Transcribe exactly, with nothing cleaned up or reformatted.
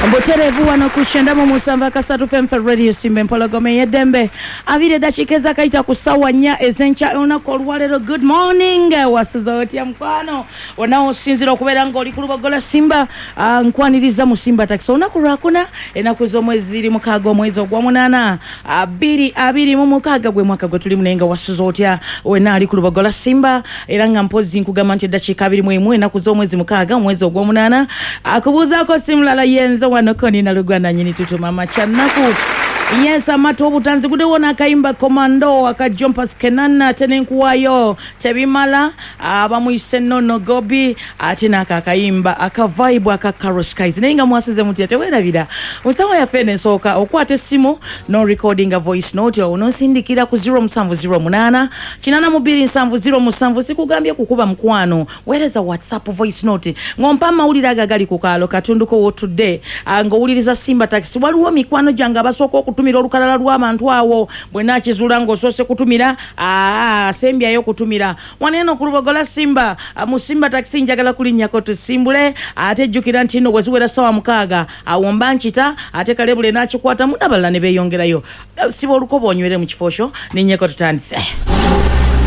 Mboterevu wano kuchenda mu musamba kasatu F M Radio Simbe Mpologome yedembe avire dachikeza kaita kusawa nya ezencha ona kolwalero. Good morning wasuzoti ya mkwano wanao sinziro kubera ngoli kulubogola Simba uh, nkwaniriza mu Simba taxi ona kurakuna enakuzo mwezi iri mukago mwezi ogwa munana abiri abiri mu mukaga gwe mwaka gwe tuli munenga wasuzoti ya wena ali kulubogola Simba era ngampozi nkugama nti dachika abiri mwemu enakuzo mwezi mukaga mwezi ogwa munana akubuza ko simulala yenza wanokoni na lugana nyini tutuma machanaku. Yes, amato obutanzi kude wona kaimba komando akajompa skenana tenenkuwayo tebimala abamuyise nono gobi atina akakaimba akavaibu akakaroskize nenga mwasize muti atewera bida musawa ya fene soka okwate simu no recording a voice note onosindikira ku zero seven zero munana kinana mubiri seven zero musanvu sikugambye kukuba mkwano wereza WhatsApp voice note ngompa mawulira gali kukalo katunduko wo today ngowuliriza Simba taxi waliwo mikwano janga basoko kutumira olukalala lw'abantu awo bwena kizula ngosose kutumira aa sembya yo kutumira waneno kulubogola Simba mu Simba taxi njagala kulinya ko tusimbule ate jukira ntino weziwera sawa mukaga awomba nchita ate kalebule nachikwata munabala ne beyongerayo sibo lukobo onywere mu kifosho ninyeko tutandise.